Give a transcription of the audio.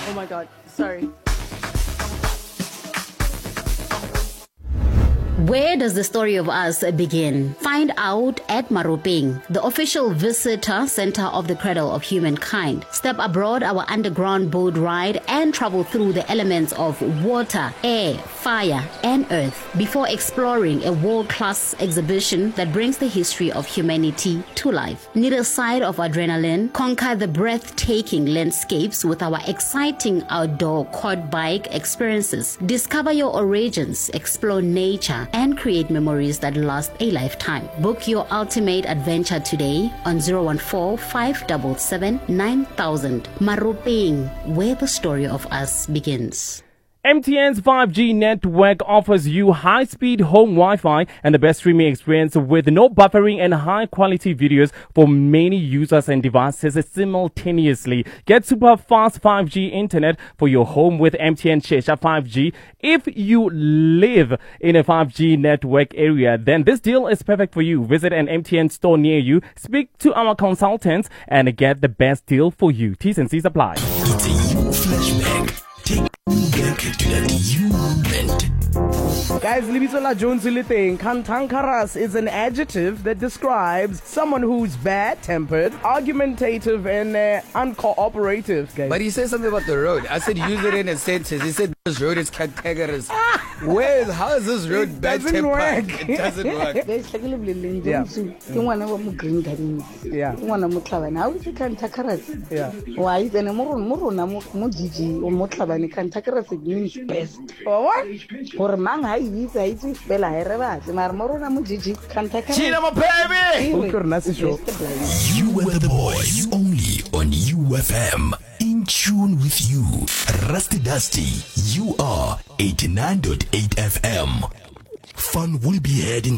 Oh my God, sorry. Where does the story of us begin? Find out at Maropeng, the official visitor center of the cradle of humankind. Step aboard our underground boat ride and travel through the elements of water, air, fire, and earth before exploring a world-class exhibition that brings the history of humanity to life. Need a side of adrenaline? Conquer the breathtaking landscapes with our exciting outdoor quad bike experiences. Discover your origins, explore nature, and create memories that last a lifetime. Book your ultimate adventure today on 014-577-9000. Maropeng, where the story of us begins. MTN's 5G network offers you high-speed home Wi-Fi and the best streaming experience with no buffering and high-quality videos for many users and devices simultaneously. Get super fast 5G internet for your home with MTN Shesha 5G. If you live in a 5G network area, then this deal is perfect for you. Visit an MTN store near you, speak to our consultants, and get the best deal for you. T's and C's apply. It's a you flashback. Take back to that you moment. Guys, Libisola Jones Siliteng, Kantankaras is an adjective that describes someone who's bad-tempered, argumentative, and uncooperative, guys. But he said something about the road. I said use it in a sentence. He said this road is cantankerous. How is this road bad-tempered? It doesn't work. Yeah. Yeah. Why then means best. What? For man I spell China, my baby! You and the boys only on UFM. In tune with you. Rusty Dusty. You are 89.8 FM. Fun will be had in the